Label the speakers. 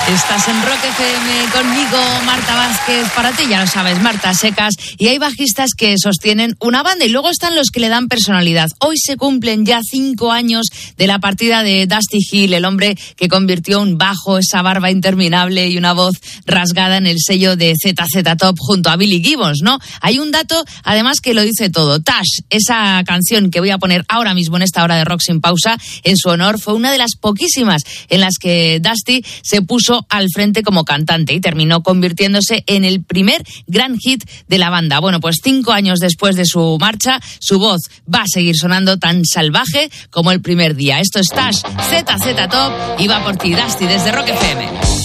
Speaker 1: Estás en Rock FM conmigo, Marta Vázquez, para ti ya lo sabes, Marta Secas, y hay bajistas que sostienen una banda y luego están los que le dan personalidad. Hoy se cumplen ya 5 años de la partida de Dusty Hill, el hombre que convirtió un bajo, esa barba interminable y una voz rasgada en el sello de ZZ Top junto a Billy Gibbons, ¿no? Hay un dato, además, que lo dice todo. Tash, esa canción que voy a poner ahora mismo en esta hora de Rock Sin Pausa, en su honor, fue una de las poquísimas en las que Dusty se puso al frente como cantante y terminó convirtiéndose en el primer gran hit de la banda. Bueno, pues 5 años después de su marcha, su voz va a seguir sonando tan salvaje como el primer día. Esto es Tash, ZZ Top, y va por ti, Dusty, desde Rock FM.